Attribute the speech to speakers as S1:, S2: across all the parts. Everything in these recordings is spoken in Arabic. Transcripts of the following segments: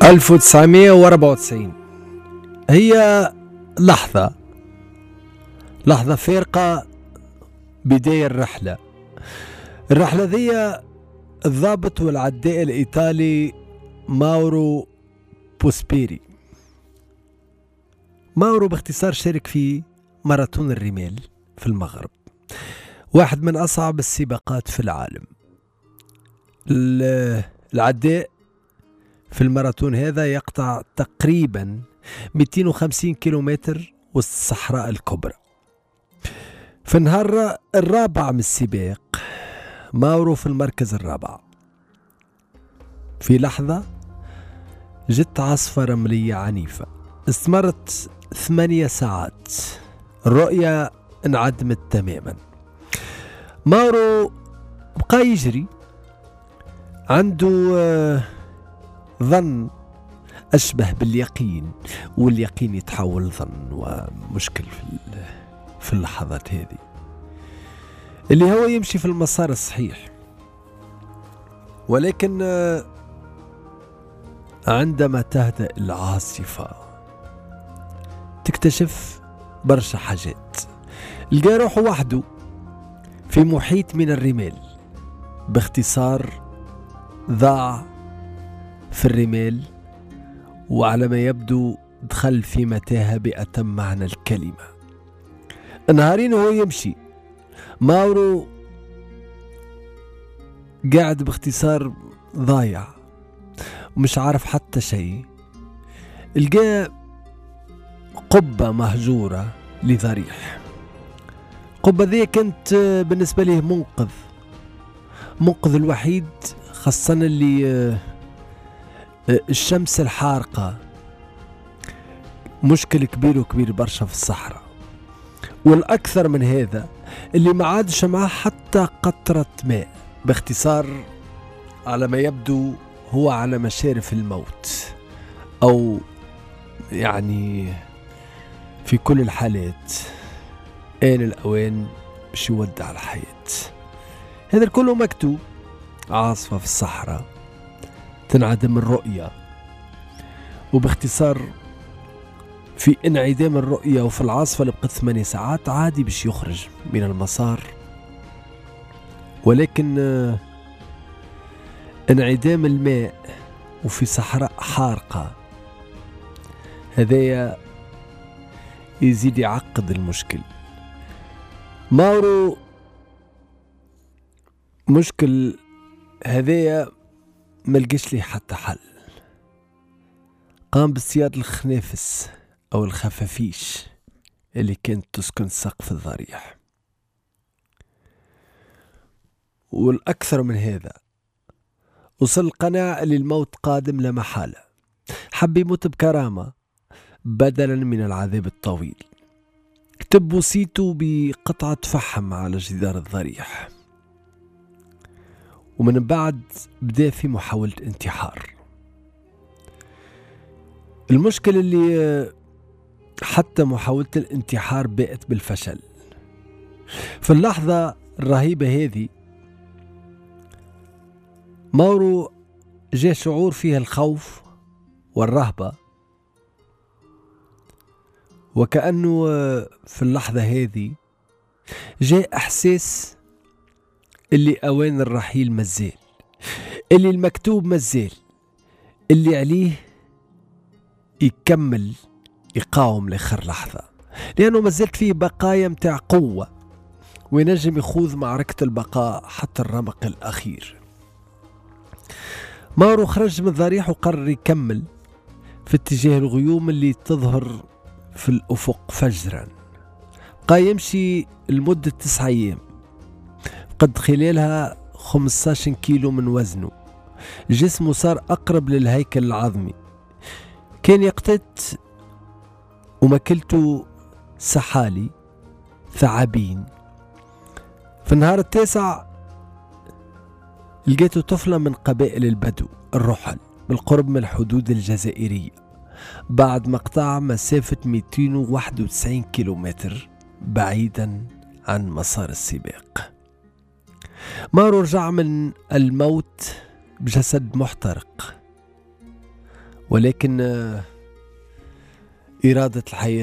S1: 1994 هي لحظة فارقة بداية الرحلة ذي. الضابط والعداء الإيطالي ماورو بوسبيري. ماورو باختصار شارك في ماراثون الرمال في المغرب، واحد من أصعب السباقات في العالم. العداء في الماراثون هذا يقطع تقريبا 250 كيلومتر وسط الصحراء الكبرى. في النهار الرابع من السباق ماورو في المركز الرابع. في لحظة جت عاصفة رملية عنيفة استمرت 8 ساعات. الرؤية انعدمت تماما. ماورو بقى يجري، عنده ظن أشبه باليقين، واليقين يتحول ظن ومشكل في اللحظات هذه، اللي هو يمشي في المسار الصحيح. ولكن عندما تهدأ العاصفة تكتشف برشا حاجات. لقى روحه وحده في محيط من الرمال. باختصار ضاع في الرمال، وعلى ما يبدو دخل في متاهة بأتم معنى الكلمة. نهارين وهو يمشي ماورو قاعد باختصار ضايع ومش عارف حتى شيء. لقى قبة مهجورة لضريح. قبة ذي كانت بالنسبة له منقذ الوحيد، خاصة اللي الشمس الحارقة مشكل كبير برشا في الصحراء. والأكثر من هذا اللي ما عادش معاه حتى قطرة ماء. باختصار على ما يبدو هو على مشارف الموت، أو يعني في كل الحالات آن الأوان باش يودع الحياة. هذا كله مكتوب. عاصفة في الصحراء، تنعدم الرؤية، وباختصار في انعدام الرؤية وفي العاصفة اللي بقت 8 ساعات عادي باش يخرج من المسار. ولكن انعدام الماء وفي صحراء حارقة هذايا يزيد يعقد المشكل. ماورو مشكل هذايا ملقاش ليه حتى حل. قام باصطياد الخنافس أو الخفافيش اللي كانت تسكن سقف الضريح. والأكثر من هذا وصل القناعة اللي الموت قادم لا محالة. حب يموت بكرامة بدلا من العذاب الطويل. كتب وصيته بقطعة فحم على جدار الضريح، ومن بعد بدأ في محاولة انتحار. المشكلة اللي حتى محاولة الانتحار بقت بالفشل. في اللحظة الرهيبة هذه ماورو جاء شعور فيها الخوف والرهبة، وكأنه في اللحظة هذه جاء إحساس اللي أوان الرحيل مازال، اللي المكتوب مازال، اللي عليه يكمل يقاوم لآخر لحظة، لأنه مازالت فيه بقايا متاع قوة وينجم يخوض معركة البقاء حتى الرمق الأخير. ماورو خرج من الضريح وقرر يكمل في اتجاه الغيوم اللي تظهر في الأفق فجرا. بقى يمشي لمدة 9 أيام، قد خلالها 15 كيلو من وزنه. جسمه صار أقرب للهيكل العظمي. كان يقتات وماكلته سحالي ثعابين. في النهار التاسع لقيته طفلة من قبائل البدو الرحل بالقرب من الحدود الجزائرية، بعد مقطع مسافة 291 كيلومتر بعيدا عن مسار السباق. ماورو رجع من الموت بجسد محترق ولكن إرادة الحياة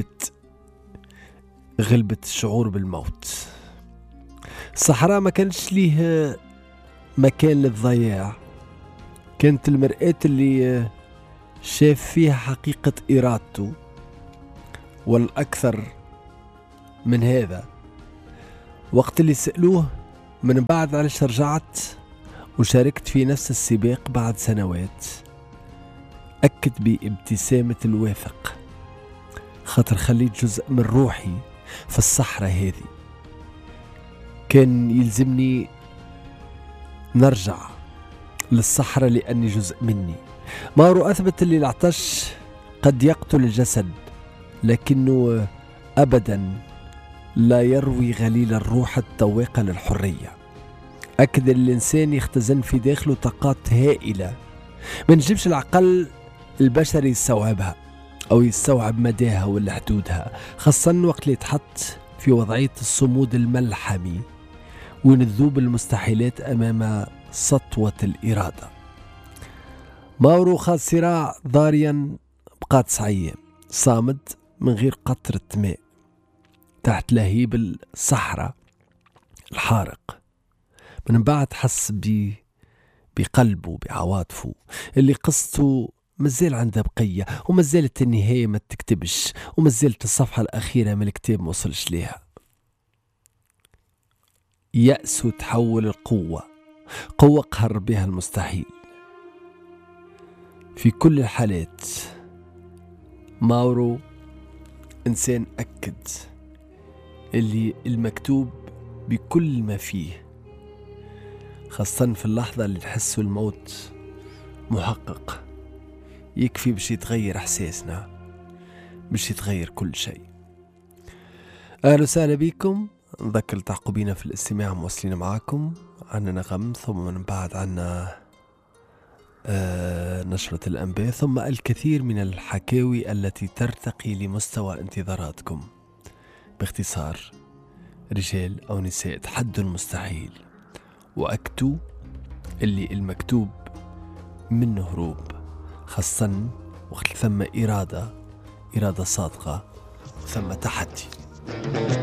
S1: غلبت الشعور بالموت. الصحراء ما كانش ليه مكان للضياع، كانت المرآة اللي شاف فيها حقيقة إرادته. والأكثر من هذا، وقت اللي سألوه من بعد علاش رجعت وشاركت في نفس السباق بعد سنوات، أكد بابتسامة الواثق: خاطر خليت جزء من روحي في الصحراء هذه، كان يلزمني نرجع للصحراء لأني جزء مني. ماورو أثبت اللي العطش قد يقتل الجسد، لكنه أبدا لا يروي غليل الروح التواقة للحرية. أكد الإنسان يختزن في داخله طاقات هائلة ما نجمش العقل البشري يستوعبها أو يستوعب مداها ولا حدودها، خاصة وقت اللي يتحط في وضعية الصمود الملحمي ونذوب المستحيلات أمام سطوة الإرادة. ماورو خاض صراع ضاريا بقى 9 أيام صامد من غير قطرة ماء تحت لهيب الصحراء الحارق. من بعد حس بقلبه بعواطفه اللي قصته مازال عندها بقية، ومازالت النهاية ما تكتبش، ومازالت الصفحة الأخيرة من الكتاب ما وصلش ليها. يأسه تحول القوة، قوة قهر بها المستحيل. في كل الحالات ماورو إنسان أكد اللي المكتوب بكل ما فيه، خاصة في اللحظة اللي تحسوا الموت محقق، يكفي باش يتغير إحساسنا، باش يتغير كل شيء. أهلا وسهلا بكم، نذكر تحقوا بينا في الاستماع، موصلين معاكم عنا نغم، ثم من بعد عنا نشرة الأنباء، ثم الكثير من الحكاوي التي ترتقي لمستوى انتظاراتكم. باختصار، رجال أو نساء تحدوا المستحيل وأكدوا اللي المكتوب منه هروب، خاصة وقت ثم إرادة صادقة ثم تحدي.